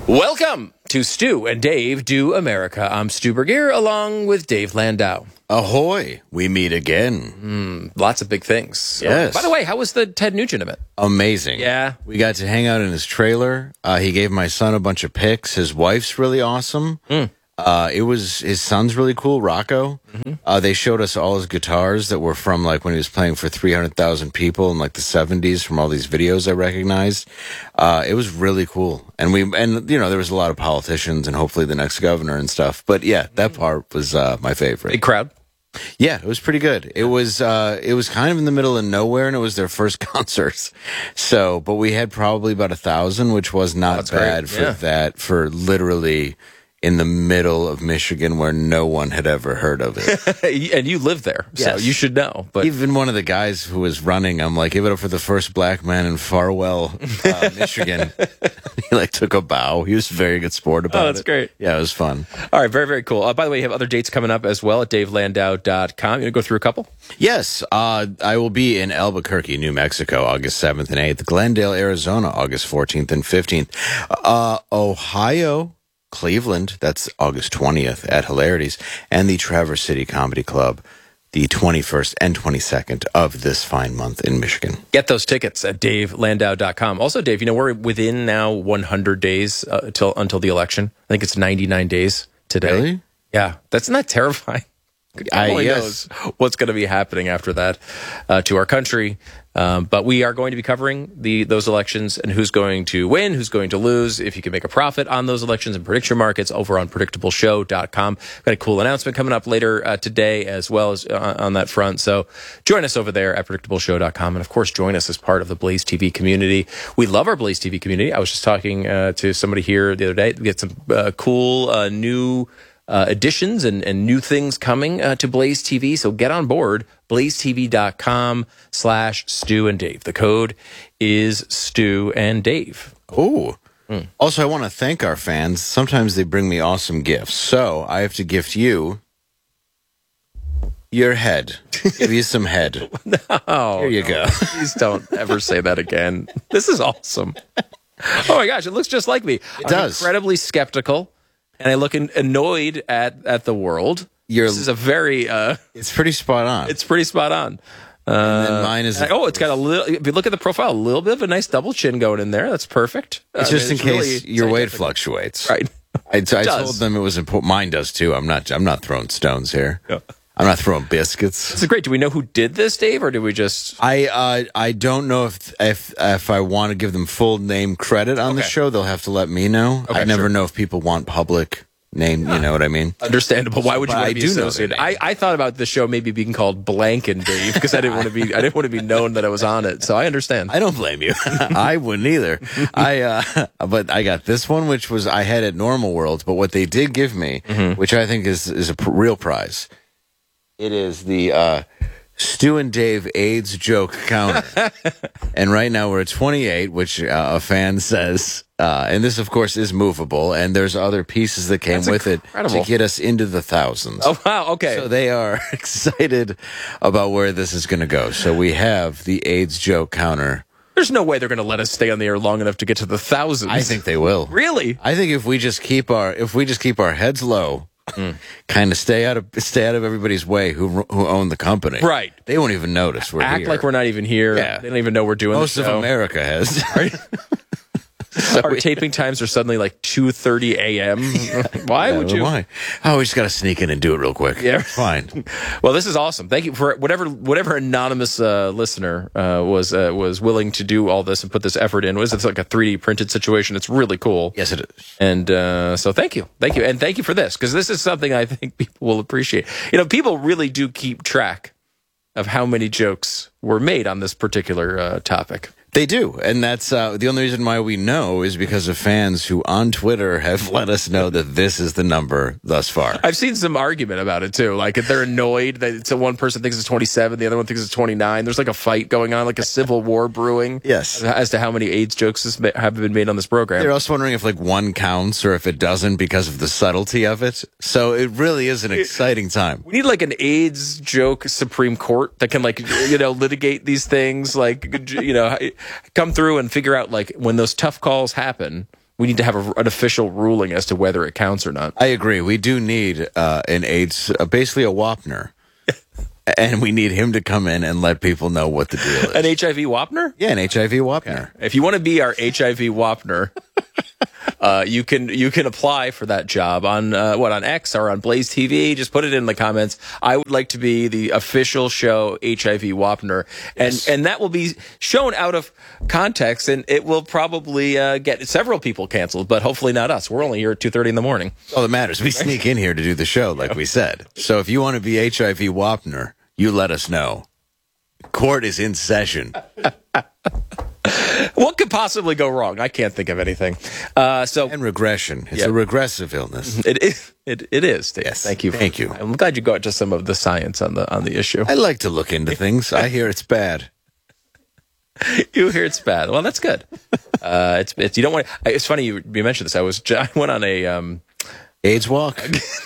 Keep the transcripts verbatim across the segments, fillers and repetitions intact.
Welcome to Stu and Dave Do America. I'm Stu Bergier along with Dave Landau. Ahoy, we meet again. Mm, lots of big things. So, yes. By the way, how was the Ted Nugent event? Amazing. Yeah. We got to hang out in his trailer. Uh, he gave my son a bunch of pics. His wife's really awesome. Mm. Uh, it was his son's really cool, Rocco. Mm-hmm. Uh, they showed us all his guitars that were from like when he was playing for three hundred thousand people in like the seventies from all these videos I recognized. Uh, it was really cool. And we, and you know, there was a lot of politicians and hopefully the next governor and stuff. But yeah, that part was uh, my favorite. Big crowd. Yeah, it was pretty good. It was uh, it was kind of in the middle of nowhere, and it was their first concerts. So, but we had probably about a thousand, which was not That's bad great. for Yeah. that, for literally in the middle of Michigan where no one had ever heard of it. And you live there, so Yes. you should know. But Even one of the guys who was running, I'm like, give it up for the first black man in Farwell, uh, Michigan. He like took a bow. He was a very good sport about it. Oh, that's great. Yeah, it was fun. all right, very, very cool. Uh, by the way, you have other dates coming up as well at dave landau dot com. You want to go through a couple? Yes, uh, I will be in Albuquerque, New Mexico, August seventh and eighth. Glendale, Arizona, August fourteenth and fifteenth. Uh, Ohio, Cleveland, that's August twentieth at Hilarities. And the Traverse City Comedy Club, the twenty-first and twenty-second of this fine month in Michigan. Get those tickets at dave landau dot com. Also, Dave, you know, we're within now one hundred days uh, until, until the election. I think it's ninety-nine days today. Really? Yeah, that's not terrifying. I, Only yes. knows what's going to be happening after that uh, to our country. Um, but we are going to be covering the those elections and who's going to win, who's going to lose, if you can make a profit on those elections and predict your markets over on predictable show dot com. We've got a cool announcement coming up later uh, today as well as uh, on that front. So join us over there at predictable show dot com. And, of course, join us as part of the Blaze T V community. We love our Blaze T V community. I was just talking uh, to somebody here the other day. We get some uh, cool uh, new Uh, additions and, and new things coming uh, to Blaze T V. So get on board, blaze t v dot com slash Stu and Dave. The code is Stu and Dave. Oh. Mm. Also, I want to thank our fans. Sometimes they bring me awesome gifts. So I have to gift you your head. Give you some head. No. Here you no. go. Please don't ever say that again. This is awesome. Oh, my gosh. It looks just like me. It I'm does. incredibly skeptical. And I look in, annoyed at, at the world. You're, this is a very... Uh, it's pretty spot on. it's pretty spot on. Uh, and then mine is... oh, it's got a little... If you look at the profile, a little bit of a nice double chin going in there. That's perfect. It's uh, just in it's case really your weight scientific. fluctuates. Right. I, I told does. them it was important. Mine does too. I'm not. I'm not throwing stones here. Yeah. I'm not throwing biscuits. This is great. Do we know who did this, Dave, or do we just... I uh, I don't know if if if I want to give them full name credit on the Okay. show. They'll have to let me know. Okay, I never sure. know if people want public name. You know what I mean? Understandable. Why would you But want I to be do know their associated? name. I, I thought about the show maybe being called Blank and Dave because I didn't want to be I didn't want to be known that I was on it. So I understand. I don't blame you. I wouldn't either. I uh, but I got this one, which was I had at Normal World. But what they did give me, Mm-hmm. which I think is is a pr- real prize, it is the uh, Stu and Dave AIDS joke counter. And right now we're at twenty-eight, which uh, a fan says. Uh, and this, of course, is movable, and there's other pieces that came That's with incredible. it to get us into the thousands. Oh, wow. Okay. So they are excited about where this is going to go. So we have the AIDS joke counter. There's no way they're going to let us stay on the air long enough to get to the thousands. I think they will. Really? I think if we just keep our if we just keep our heads low, mm. kind of stay out of stay out of everybody's way who who own the company. Right. They won't even notice we're Act here. like we're not even here. Yeah. They don't even know we're doing Most the of show. America has. Our taping times are suddenly like two thirty a.m. Why Yeah, would you? Why? Oh, we just got to sneak in and do it real quick. Yeah. Fine. Well, this is awesome. Thank you for whatever whatever anonymous uh, listener uh, was uh, was willing to do all this and put this effort in. Was it's like a three D printed situation? It's really cool. Yes, it is. And uh, so thank you, thank you, and thank you for this because this is something I think people will appreciate. You know, people really do keep track of how many jokes were made on this particular uh, topic. They do, and that's uh, the only reason why we know is because of fans who on Twitter have let us know that this is the number thus far. I've seen some argument about it too. Like if they're annoyed that it's, one person thinks it's twenty-seven, the other one thinks it's twenty-nine. There's like a fight going on, like a civil war brewing. Yes, as to how many AIDS jokes have been made on this program. They're also wondering if like one counts or if it doesn't because of the subtlety of it. So it really is an exciting time. We need like an AIDS joke Supreme Court that can like you know litigate these things, like you know come through and figure out like when those tough calls happen. We need to have a, an official ruling as to whether it counts or not. I agree. We do need uh, an AIDS, uh, basically a Wapner. And we need him to come in and let people know what the deal is. An H I V Wapner? Yeah, an H I V Wapner. If you want to be our H I V Wapner, uh, you can you can apply for that job on uh, what on X or on Blaze T V. Just put it in the comments. I would like to be the official show H I V Wapner, and Yes. and that will be shown out of context, and it will probably uh, get several people canceled, but hopefully not us. We're only here at two thirty in the morning. All that matters. We sneak in here to do the show, like we said. So if you want to be H I V Wapner, you let us know. Court is in session. What could possibly go wrong? I can't think of anything. Uh, so And regression. It's Yeah. a regressive illness. it is. It, it is. Dave. Yes. Thank you. Thank you. I'm glad you got to some of the science on the on the issue. I like to look into things. I hear it's bad. You hear it's bad. Well, that's good. Uh, it's it's you don't want. It's funny you, you mentioned this. I was I went on a um, AIDS walk?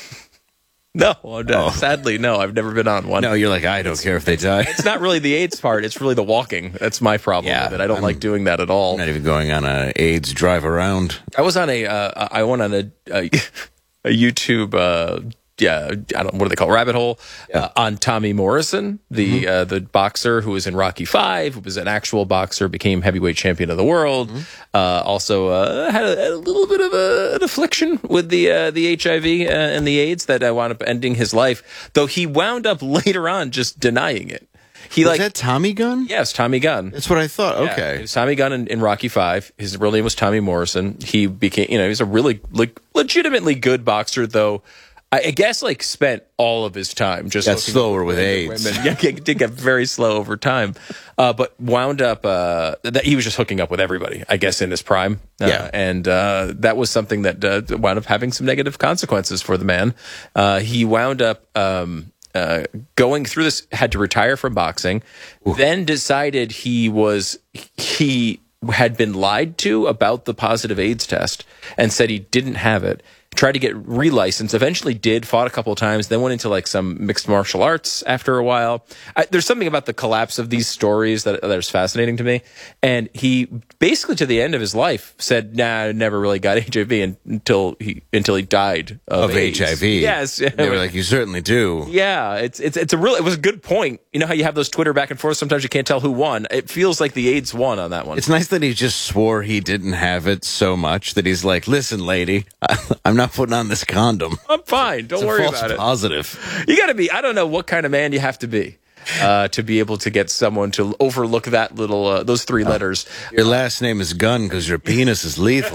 no, no sadly no. I've never been on one. No, you're like, I don't care if they die. It's not really the AIDS part. It's really the walking. That's my problem Yeah, with it. I don't I'm- like doing that at all. I'm not even going on a AIDS drive around. I was on a. Uh, I went on a a, a YouTube. Uh, yeah, I don't. What do they call it? Rabbit hole uh, on Tommy Morrison, the uh, the boxer who was in Rocky Five, who was an actual boxer, became heavyweight champion of the world. Uh, also uh, had a, a little bit of a, an affliction with the uh, the H I V uh, and the AIDS that uh, wound up ending his life. Though he wound up later on just denying it. He Was like that Tommy Gunn? yes, Tommy Gunn. That's what I thought. Yeah, it Okay. was Tommy Gunn in, in Rocky Five. His real name was Tommy Morrison. He became, you know, he's a really like legitimately good boxer, though. I, I guess like spent all of his time just Got looking slower at with women. AIDS. Yeah, he did get very slow over time, uh, but wound up uh, that he was just hooking up with everybody. I guess in his prime. Uh, Yeah. and uh, that was something that uh, wound up having some negative consequences for the man. Uh, he wound up. Um, Uh, going through this, had to retire from boxing, then decided he was he had been lied to about the positive AIDS test and said he didn't have it. Tried to get relicensed, eventually did, fought a couple of times, then went into like some mixed martial arts after a while. I, there's something about the collapse of these stories that, that is fascinating to me. And he basically to the end of his life said, nah, I never really got H I V and, until he until he died of, Of AIDS. H I V. Yes. They were like, you certainly do. Yeah, it's it's it's a real. It was a good point. You know how you have those Twitter back and forth. Sometimes you can't tell who won. It feels like the AIDS won on that one. It's nice that he just swore he didn't have it so much that he's like, listen, lady, I'm not putting on this condom. I'm fine. Don't It's a worry false about it. positive. You got to be. I don't know what kind of man you have to be uh, to be able to get someone to overlook that little uh, those three letters. Your last name is Gunn because your penis is lethal.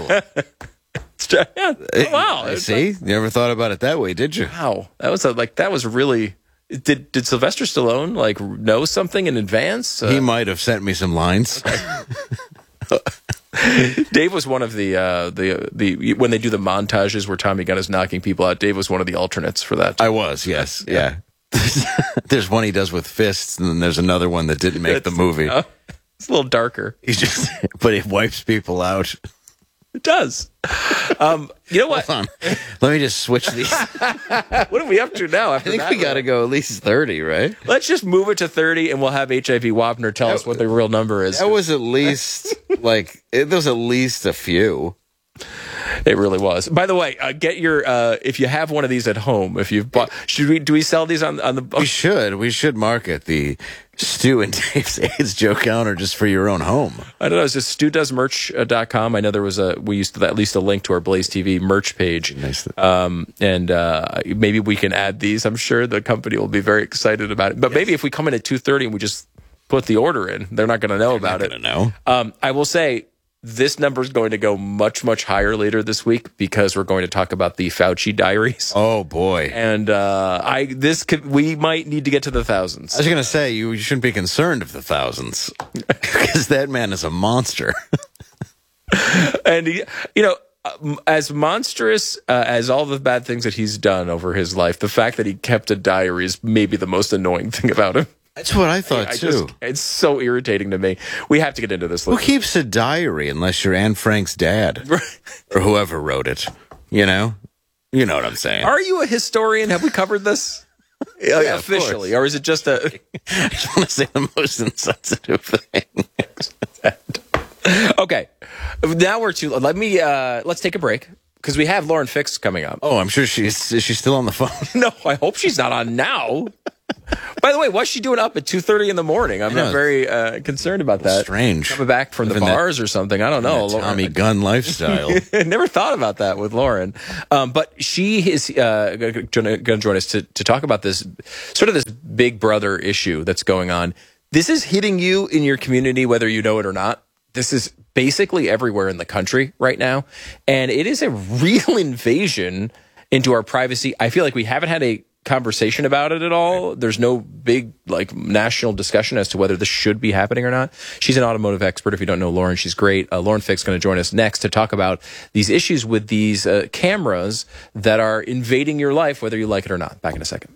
Yeah. Oh, wow. I It's see. You never thought about it that way, did you? like, wow. That was a, like that was really. Did did Sylvester Stallone like know something in advance? Uh, He might have sent me some lines. Dave was one of the uh, the the when they do the montages where Tommy Gunn is knocking people out. Dave was one of the alternates for that. I was, yes. Yeah. There's one he does with fists, and then there's another one that didn't make the movie. Uh, it's a little darker. He's just, but it wipes people out. It does. Um, you know what? Hold on. Let me just switch these. I What are we up to now? After think that we got to go at least thirty, right? Let's just move it to thirty, and we'll have H I V Wapner tell us what the real number is. That was at least, like, it, there was at least a few. It really was. By the way, uh, get your uh, if you have one of these at home. If you've bought, should we do we sell these on on the? We should. We should market the Stu and Dave's AIDS joke counter just for your own home. I don't know. Is this stu does merch dot com? I know there was a we used to at least a link to our Blaze T V merch page. Nice. Um, and uh, maybe we can add these. I'm sure the company will be very excited about it. But maybe if we come in at two thirty and we just put the order in, they're not going to know about it. I don't know. Um, I will say this number is going to go much, much higher later this week because we're going to talk about the Fauci diaries. Oh, boy. And uh, I this could we might need to get to the thousands. I was going to say, you shouldn't be concerned of the thousands because that man is a monster. And he, you know, um, as monstrous uh, as all the bad things that he's done over his life, the fact that he kept a diary is maybe the most annoying thing about him. That's what I thought, I too. just, it's so irritating to me. We have to get into this. Who keeps a diary unless you're Anne Frank's dad or whoever wrote it? You know? You know what I'm saying. Are you a historian? Have we covered this? Yeah, of officially, course. or is it just a? I just want to say the most insensitive thing. Okay, now we're too. Let me. Uh, let's take a break because we have Lauren Fix coming up. Oh, I'm sure she's is she still on the phone? No, I hope she's not on now. By the way, what's she doing up at two thirty in the morning? I'm not very uh, concerned about that. Strange. Coming back from the bars or something. I don't know. Tommy Gunn lifestyle. Never thought about that with Lauren. Um, but she is uh, going to join us to, to talk about this sort of this big brother issue that's going on. This is hitting you in your community, whether you know it or not. This is basically everywhere in the country right now. And it is a real invasion into our privacy. I feel like we haven't had a conversation about it at all. There's no big like national discussion as to whether this should be happening or not. She's an automotive expert. If you don't know Lauren, she's great. Uh, Lauren Fix is going to join us next to talk about these issues with these uh, cameras that are invading your life, whether you like it or not. Back in a second.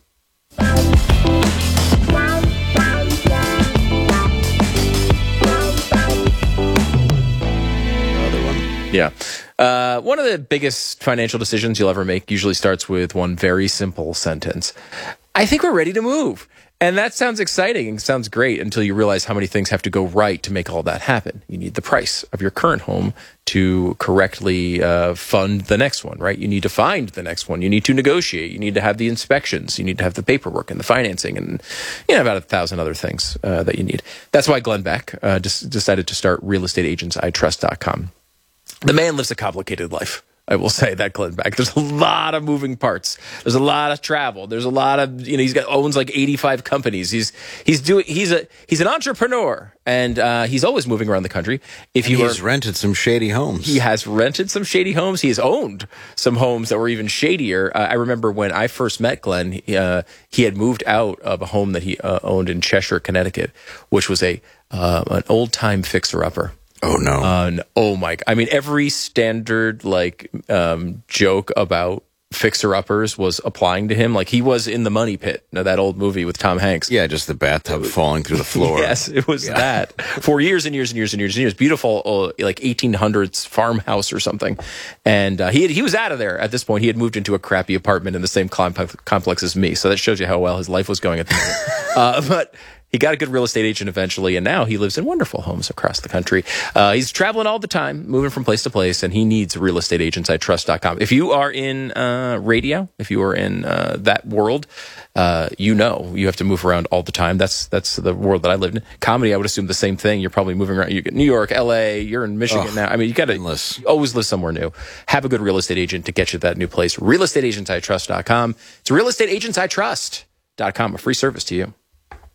Yeah. Uh, one of the biggest financial decisions you'll ever make usually starts with one very simple sentence. I think we're ready to move. And that sounds exciting and sounds great until you realize how many things have to go right to make all that happen. You need the price of your current home to correctly uh, fund the next one, right? You need to find the next one. You need to negotiate. You need to have the inspections. You need to have the paperwork and the financing and, you know, about a thousand other things uh, that you need. That's why Glenn Beck uh, just decided to start real estate agents I trust dot com. The man lives a complicated life. I will say that, Glenn Beck. There's a lot of moving parts. There's a lot of travel. There's a lot of, you know, he's got owns like eighty-five companies. He's he's doing he's a he's an entrepreneur, and uh, he's always moving around the country. If and you he's are, rented some shady homes. He has rented some shady homes. He has owned some homes that were even shadier. Uh, I remember when I first met Glenn, he, uh, he had moved out of a home that he uh, owned in Cheshire, Connecticut, which was a uh, an old time fixer upper. Oh no! Uh, no. Oh my! I mean, every standard like um, joke about fixer-uppers was applying to him. Like he was in The Money Pit, you know, that old movie with Tom Hanks. Yeah, just the bathtub falling through the floor. Yes, it was yeah. that for years and years and years and years and years. Beautiful, uh, like eighteen hundreds farmhouse or something. And uh, he had, he was out of there at this point. He had moved into a crappy apartment in the same complex, complex as me. So that shows you how well his life was going at the moment. uh, but. He got a good real estate agent eventually, and now he lives in wonderful homes across the country. Uh, he's traveling all the time, moving from place to place, and he needs real estate agents I trust dot com. If you are in uh, radio, if you are in uh, that world, uh, you know you have to move around all the time. That's that's the world that I lived in. Comedy, I would assume the same thing. You're probably moving around. You get New York, L A, you're in Michigan oh, now. I mean, you got to always live somewhere new. Have a good real estate agent to get you to that new place. real estate agents I trust dot com. It's real estate agents I trust dot com, a free service to you.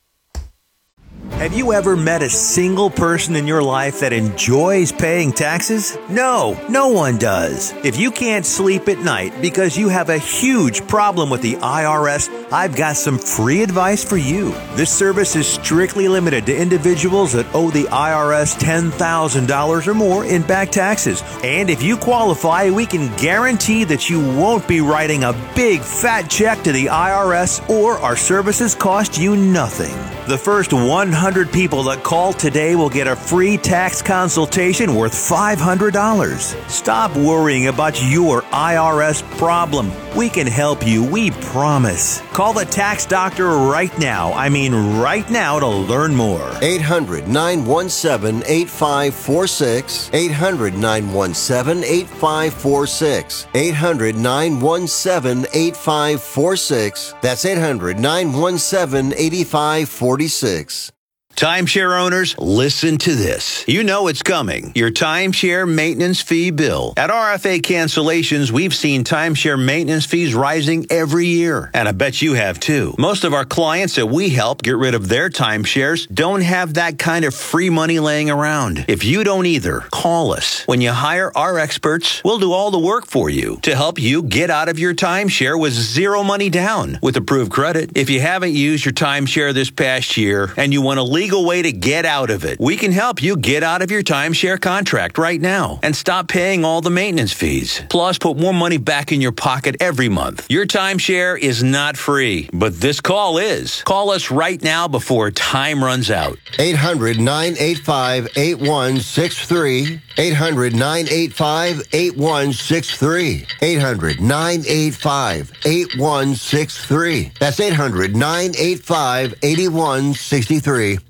Have you ever met a single person in your life that enjoys paying taxes? No, no one does. If you can't sleep at night because you have a huge problem with the I R S, I've got some free advice for you. This service is strictly limited to individuals that owe the I R S ten thousand dollars or more in back taxes. And if you qualify, we can guarantee that you won't be writing a big fat check to the I R S, or our services cost you nothing. The first one hundred people that call today will get a free tax consultation worth five hundred dollars. Stop worrying about your I R S problem. We can help you, we promise. Call the tax doctor right now. I mean right now to learn more. eight hundred, nine one seven, eight five four six. eight hundred, nine one seven, eight five four six. eight hundred, nine one seven, eight five four six. That's eight hundred, nine one seven, eight five four six. Timeshare owners, listen to this. You know it's coming. Your timeshare maintenance fee bill. At R F A Cancellations, we've seen timeshare maintenance fees rising every year. And I bet you have too. Most of our clients that we help get rid of their timeshares don't have that kind of free money laying around. If you don't either, call us. When you hire our experts, we'll do all the work for you to help you get out of your timeshare with zero money down with approved credit. If you haven't used your timeshare this past year and you want to leave legal way to get out of it, we can help you get out of your timeshare contract right now and stop paying all the maintenance fees. Plus, put more money back in your pocket every month. Your timeshare is not free, but this call is. Call us right now before time runs out. eight hundred, nine eight five, eight one six three. eight hundred, nine eight five, eight one six three. eight hundred, nine eight five, eight one six three. That's eight hundred, nine eight five, eight one six three.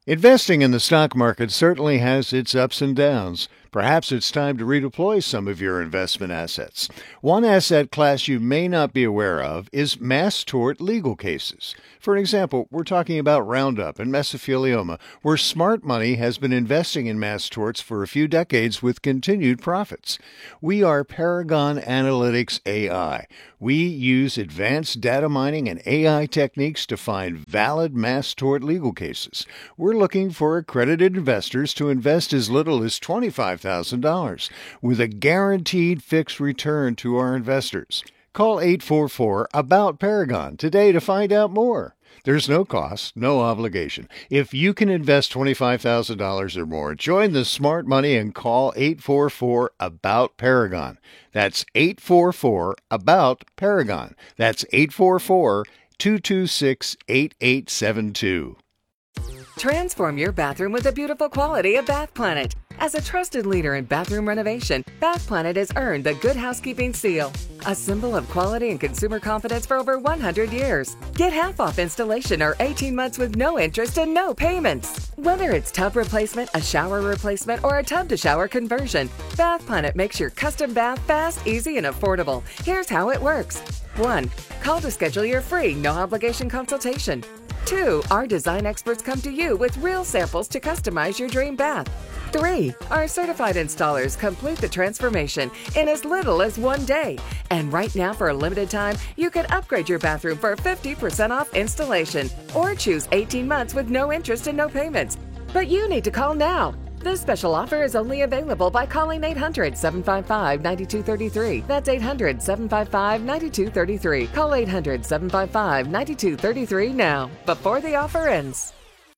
Investing in the stock market certainly has its ups and downs. Perhaps it's time to redeploy some of your investment assets. One asset class you may not be aware of is mass tort legal cases. For an example, we're talking about Roundup and mesothelioma, where smart money has been investing in mass torts for a few decades with continued profits. We are Paragon Analytics A I. We use advanced data mining and A I techniques to find valid mass tort legal cases. We're looking for accredited investors to invest as little as twenty-five thousand dollars with a guaranteed fixed return to our investors. Call eight four four about Paragon today to find out more. There's no cost, no obligation. If you can invest twenty-five thousand dollars or more, join the smart money and call eight four four about Paragon. That's eight four four about Paragon. That's eight four four, two two six, eight eight seven two. Transform your bathroom with the beautiful quality of Bath Planet. As a trusted leader in bathroom renovation, Bath Planet has earned the Good Housekeeping seal, a symbol of quality and consumer confidence for over one hundred years. Get half off installation or eighteen months with no interest and no payments. Whether it's tub replacement, a shower replacement, or a tub-to-shower conversion, Bath Planet makes your custom bath fast, easy, and affordable. Here's how it works. one. Call to schedule your free, no-obligation consultation. two. Our design experts come to you with real samples to customize your dream bath. three. Our certified installers complete the transformation in as little as one day. And right now, for a limited time, you can upgrade your bathroom for fifty percent off installation or choose eighteen months with no interest and no payments. But you need to call now. This special offer is only available by calling eight hundred, seven five five, nine two three three. That's eight hundred, seven five five, nine two three three. Call eight hundred, seven five five, nine two three three now, before the offer ends.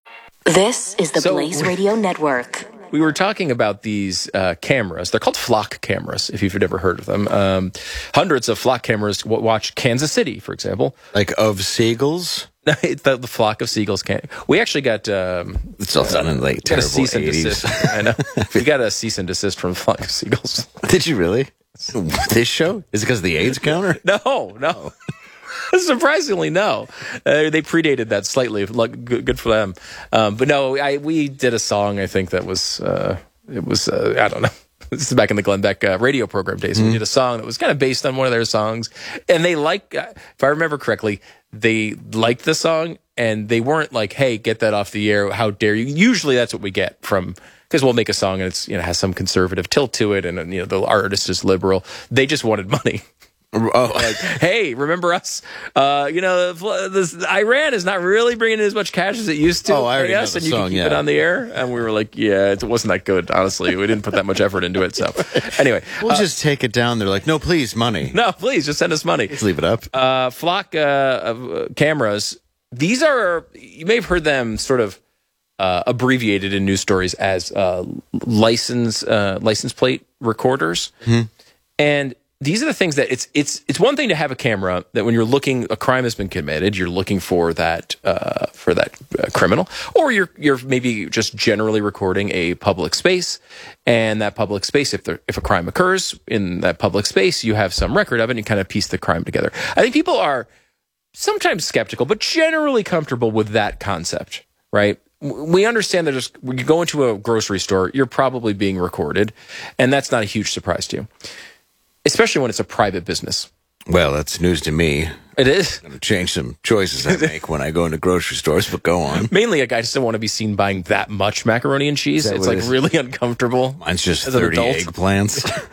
This is the So- Blaze Radio Network. We were talking about these uh, cameras. They're called flock cameras, if you've never heard of them. Um, hundreds of flock cameras w- watch Kansas City, for example. Like of seagulls? the, the flock of seagulls. Can- we actually got... Um, It's all done in like got a terrible cease and eighties. desist. I know. We got a cease and desist from flock of seagulls. Did you really? This show? Is it because of the AIDS counter? No, no. Surprisingly, no. Uh, they predated that slightly. Like, good, good for them. Um, but no, I we did a song. I think that was uh, it was uh, I don't know. This is back in the Glenn Beck uh, radio program days. Mm-hmm. We did a song that was kind of based on one of their songs, and they like, uh, if I remember correctly, they liked the song, and they weren't like, "Hey, get that off the air! How dare you?" Usually, that's what we get from. Because we'll make a song and it's you know has some conservative tilt to it, and you know the artist is liberal. They just wanted money. Oh, Like, hey, remember us? Uh, you know, this, Iran is not really bringing in as much cash as it used to. Oh, I already know guess, the and you song, can keep yeah. it on the air. And we were like, yeah, it wasn't that good. Honestly, we didn't put that much effort into it. So, anyway, we'll uh, just take it down. They're like, no, please, money. no, please just send us money. Just leave it up. Uh, Flock uh, of uh, cameras. These are you may have heard them sort of uh, abbreviated in news stories as uh, license uh, license plate recorders, Mm-hmm. and these are the things that it's it's it's one thing to have a camera that when you're looking, a crime has been committed, you're looking for that uh, for that uh, criminal, or you're you're maybe just generally recording a public space, and that public space, if there if a crime occurs in that public space, you have some record of it, and you kind of piece the crime together. I think people are sometimes skeptical, but generally comfortable with that concept, right? We understand that just when you go into a grocery store, you're probably being recorded, and that's not a huge surprise to you. Especially when it's a private business. Well, that's news to me. It is. I'm going to change some choices I make when I go into grocery stores, but go on. Mainly, like, I just don't want to be seen buying that much macaroni and cheese. Is that It's what like it is? really uncomfortable. Mine's just as an thirty adult. eggplants.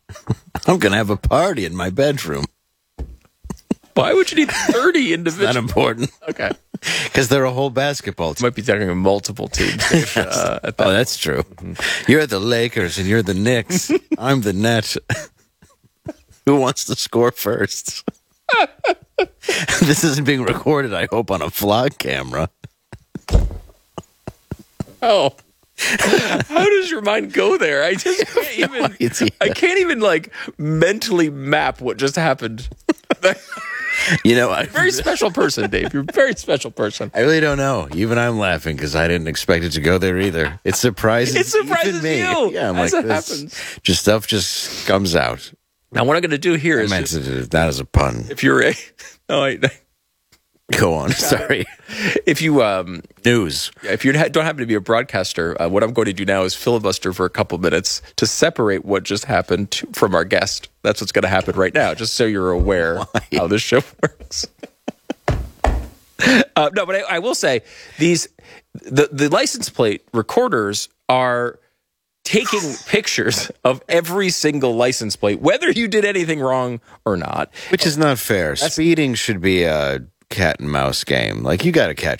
I'm going to have a party in my bedroom. Why would you need thirty Not individual? important. Okay. Because they're a whole basketball team. Might be talking about multiple teams. uh, at that. Oh, that's true. You're the Lakers and you're the Knicks. I'm the net. Who wants to score first? This isn't being recorded, I hope, on a vlog camera. Oh. How does your mind go there? I just can't even. It's- yeah. I can't even like mentally map what just happened. You know, I, Very special person, Dave. You're a very special person. I really don't know. Even I'm laughing because I didn't expect it to go there either. It surprises, It surprises even me. you, Yeah, I'm as like, it this, happens. just stuff just comes out. Now, what I'm going to do here I is meant just- to do that as a pun. if you're a, no, I, Go on. Sorry. If you um, News. if you don't happen to be a broadcaster, uh, what I'm going to do now is filibuster for a couple minutes to separate what just happened to, from our guest. That's what's going to happen right now, just so you're aware Why? how this show works. uh, no, but I, I will say these the the license plate recorders are taking pictures of every single license plate, whether you did anything wrong or not. Which is not fair. Speeding should be a cat and mouse game. Like, you got to catch